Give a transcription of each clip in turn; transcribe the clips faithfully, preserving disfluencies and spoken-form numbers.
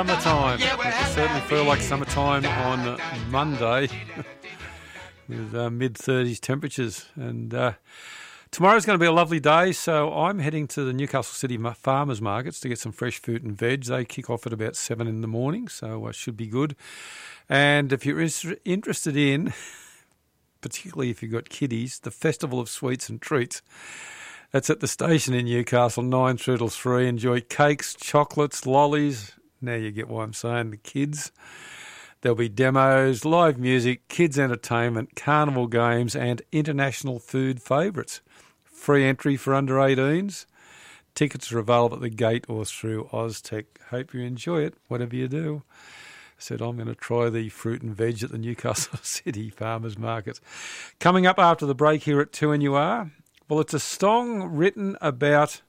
Summertime. It will certainly feel like summertime on Monday with uh, mid-thirties temperatures. And uh, tomorrow's going to be a lovely day, so I'm heading to the Newcastle City Farmers Markets to get some fresh fruit and veg. They kick off at about seven in the morning, so it should be good. And if you're is- interested in, particularly if you've got kiddies, the Festival of Sweets and Treats, that's at the station in Newcastle, nine through till three. Enjoy cakes, chocolates, lollies. Now you get why I'm saying the kids. There'll be demos, live music, kids entertainment, carnival games and international food favourites. Free entry for under eighteens. Tickets are available at the gate or through Oztech. Hope you enjoy it, whatever you do. I said I'm going to try the fruit and veg at the Newcastle City Farmers Market. Coming up after the break here at two N U R, well, it's a song written about...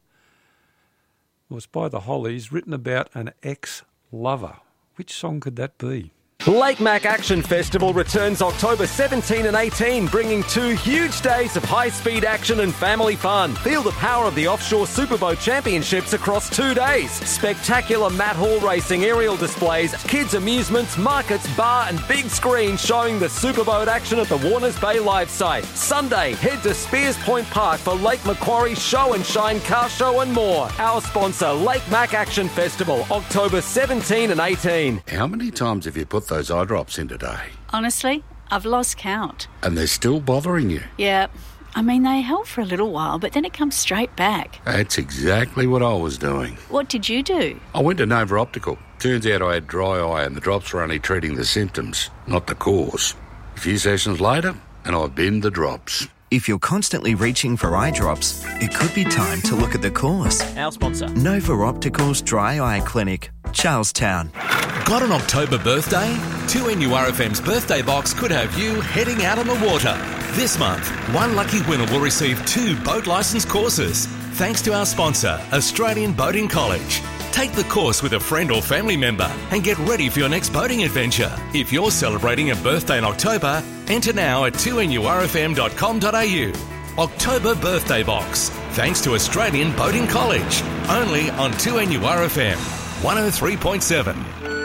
Well, it's by the Hollies, written about an ex-lover. Which song could that be? Lake Mac Action Festival returns October seventeenth and eighteenth, bringing two huge days of high-speed action and family fun. Feel the power of the Offshore Superboat Championships across two days. Spectacular Matt Hall racing, aerial displays, kids' amusements, markets, bar and big screen showing the superboat action at the Warners Bay live site. Sunday, head to Spears Point Park for Lake Macquarie Show and Shine Car Show and more. Our sponsor, Lake Mac Action Festival, October seventeenth and eighteenth. How many times have you put those eye drops in today? Honestly, I've lost count. And they're still bothering you? Yeah. I mean, they help for a little while, but then it comes straight back. That's exactly what I was doing. What did you do? I went to Nova Optical. Turns out I had dry eye and the drops were only treating the symptoms, not the cause. A few sessions later, and I binned the drops. If you're constantly reaching for eye drops, it could be time to look at the cause. Our sponsor, Nova Optical's Dry Eye Clinic, Charlestown. Got an October birthday? two N U R F M's birthday box could have you heading out on the water. This month, one lucky winner will receive two boat licence courses, thanks to our sponsor, Australian Boating College. Take the course with a friend or family member and get ready for your next boating adventure. If you're celebrating a birthday in October, enter now at two N U R F M dot com dot A U. October Birthday Box, thanks to Australian Boating College. Only on two N U R F M, one oh three point seven.